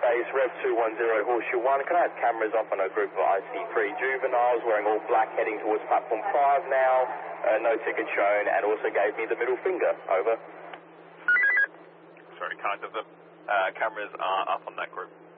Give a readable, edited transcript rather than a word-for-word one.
base, Rev 210, Horseshoe 1. Can I have cameras up on a group of IC3 juveniles wearing all black heading towards platform 5 now? No ticket shown, and also gave me the middle finger. Over. Sorry, can't have the cameras are up on that group.